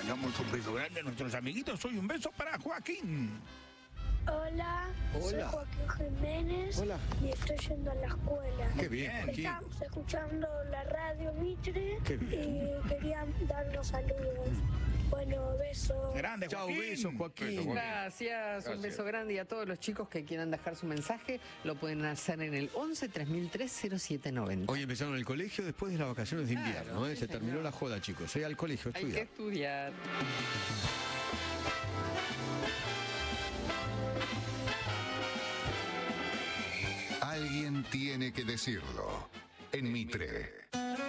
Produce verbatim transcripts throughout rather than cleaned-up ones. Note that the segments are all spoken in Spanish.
mandamos un beso grande a nuestros amiguitos. Hoy un beso para Joaquín. Hola, Hola. soy Joaquín Jiménez. Hola. Y estoy yendo a la escuela. Qué bien, Joaquín. Estamos escuchando la radio Mitre. Qué bien. Y quería dar los saludos. Bueno, besos. Grande, Chao, Joaquín. besos, Joaquín. Beso, Joaquín. Gracias, Gracias. un beso grande y a todos los chicos que quieran dejar su mensaje lo pueden hacer en el once tres mil tres cero siete noventa. Hoy empezaron el colegio después de las vacaciones de invierno, Claro, ¿eh? sí, Se señor. terminó la joda, chicos. ¿eh? Al colegio, Hay que estudiar. estudiar. Alguien tiene que decirlo. En Mitre.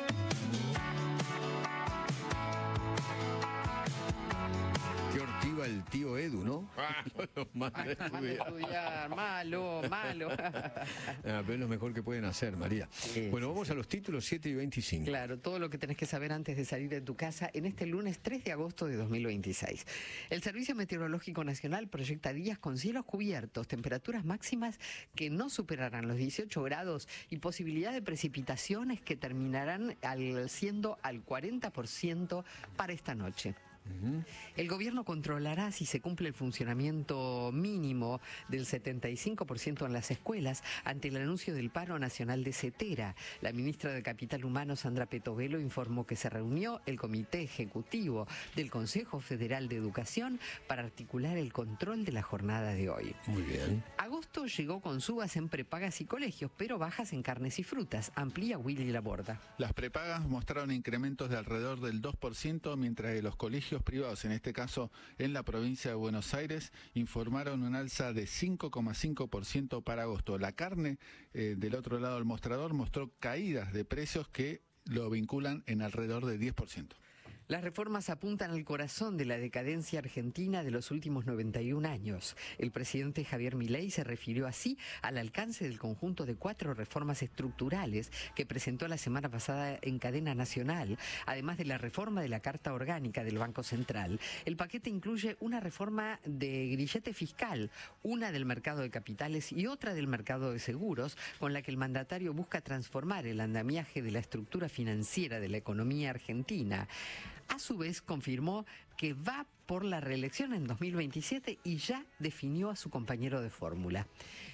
Qué hortiva el tío Edu, ¿no? Ah, Los manda a Ay, manda a estudiar. estudiar, malo, malo. Ah, pero es lo mejor que pueden hacer, María. Sí, bueno, sí, vamos sí. a los títulos siete y veinticinco. Claro, todo lo que tenés que saber antes de salir de tu casa en este lunes tres de agosto de dos mil veintiséis. El Servicio Meteorológico Nacional proyecta días con cielos cubiertos, temperaturas máximas que no superarán los dieciocho grados y posibilidad de precipitaciones que terminarán al, siendo al cuarenta por ciento para esta noche. El gobierno controlará si se cumple el funcionamiento mínimo del setenta y cinco por ciento en las escuelas ante el anuncio del paro nacional de CETERA. La ministra de Capital Humano, Sandra Petovelo, informó que se reunió el Comité Ejecutivo del Consejo Federal de Educación para articular el control de la jornada de hoy. Muy bien. Agosto llegó con subas en prepagas y colegios, pero bajas en carnes y frutas. Amplía Willy Laborda. Las prepagas mostraron incrementos de alrededor del dos por ciento, mientras que los colegios privados, en este caso en la provincia de Buenos Aires, informaron un alza de cinco coma cinco por ciento para agosto. La carne, eh, del otro lado del mostrador, mostró caídas de precios que lo vinculan en alrededor de diez por ciento. Las reformas apuntan al corazón de la decadencia argentina de los últimos noventa y un años. El presidente Javier Milei se refirió así al alcance del conjunto de cuatro reformas estructurales que presentó la semana pasada en cadena nacional, además de la reforma de la Carta Orgánica del Banco Central. El paquete incluye una reforma de grillete fiscal, una del mercado de capitales y otra del mercado de seguros, con la que el mandatario busca transformar el andamiaje de la estructura financiera de la economía argentina. A su vez, confirmó que va por la reelección en dos mil veintisiete y ya definió a su compañero de fórmula.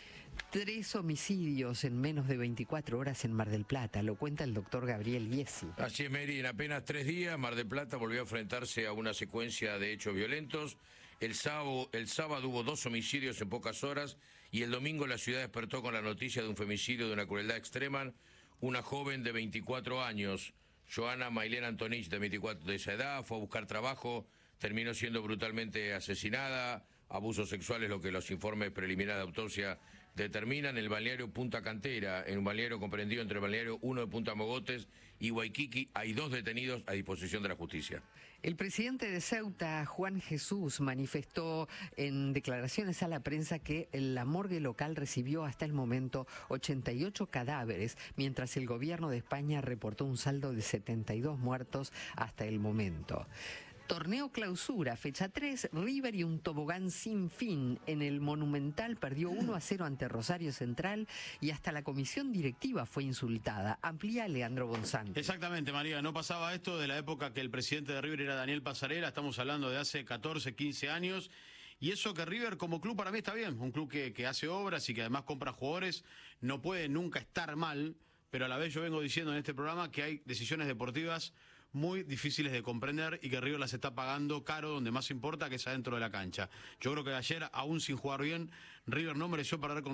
Tres homicidios en menos de veinticuatro horas en Mar del Plata, lo cuenta el doctor Gabriel Giesi. Así es, Mary, en apenas tres días, Mar del Plata volvió a enfrentarse a una secuencia de hechos violentos. El sábado, el sábado hubo dos homicidios en pocas horas y el domingo la ciudad despertó con la noticia de un femicidio de una crueldad extrema. Una joven de veinticuatro años, Joana Mailén Antonich, de veinticuatro, de esa edad, fue a buscar trabajo, terminó siendo brutalmente asesinada. Abusos sexuales, lo que los informes preliminares de autopsia determinan. El balneario Punta Cantera, en un balneario comprendido entre el balneario uno de Punta Mogotes y Waikiki, hay dos detenidos a disposición de la justicia. El presidente de Ceuta, Juan Jesús, manifestó en declaraciones a la prensa que la morgue local recibió hasta el momento ochenta y ocho cadáveres, mientras el gobierno de España reportó un saldo de setenta y dos muertos hasta el momento. Torneo Clausura, fecha tres, River y un tobogán sin fin. En el Monumental perdió uno a cero ante Rosario Central y hasta la comisión directiva fue insultada. Amplía Leandro Bonsanti. Exactamente, María, no pasaba esto de la época que el presidente de River era Daniel Pasarela, estamos hablando de hace catorce, quince años, y eso que River como club para mí está bien, un club que, que hace obras y que además compra jugadores, no puede nunca estar mal, pero a la vez yo vengo diciendo en este programa que hay decisiones deportivas muy difíciles de comprender y que River las está pagando caro donde más importa, que es adentro de la cancha. Yo creo que ayer, aún sin jugar bien, River no mereció perder con